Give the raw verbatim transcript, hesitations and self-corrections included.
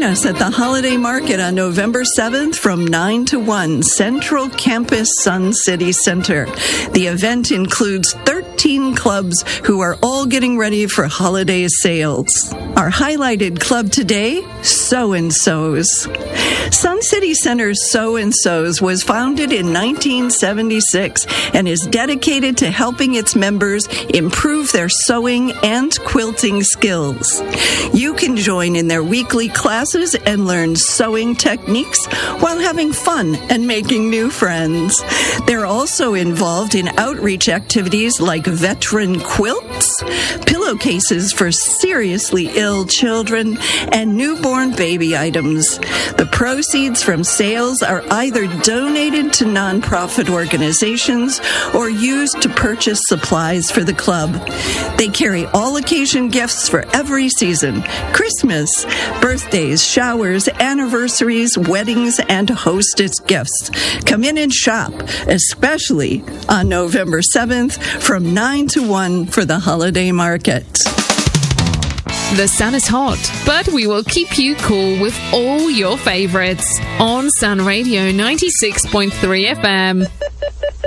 us at the Holiday Market on November seventh from nine to one, Central Campus Sun City Center. The event includes thirteen clubs who are all getting ready for holiday sales. Our highlighted club today, So-and-So's. Sun City Center's So-and-So's was founded in nineteen seventy-six and is dedicated to helping its members improve their sewing and quilting skills. You can join in their weekly classes and learn sewing techniques while having fun and making new friends. They're also involved in outreach activities like veteran quilts, pillowcases for seriously ill children, and newborn baby items. The proceeds from sales are either donated to nonprofit organizations or used to purchase supplies for the club. They carry all occasion gifts for every season: Christmas, birthdays, showers, anniversaries, weddings, and hostess gifts. Come in and shop, especially on November seventh from nine to one for the holiday market. The sun is hot, but we will keep you cool with all your favorites on Sun Radio ninety-six point three F M.